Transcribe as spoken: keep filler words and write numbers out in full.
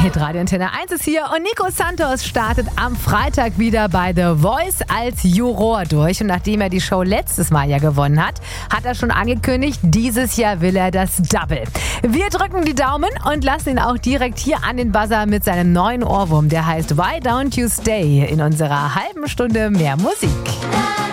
Hitradio Antenne eins ist hier und Nico Santos startet am Freitag wieder bei The Voice als Juror durch. Und nachdem er die Show letztes Mal ja gewonnen hat, hat er schon angekündigt, dieses Jahr will er das Double. Wir drücken die Daumen und lassen ihn auch direkt hier an den Buzzer mit seinem neuen Ohrwurm, der heißt Why Don't You Stay, in unserer halben Stunde mehr Musik.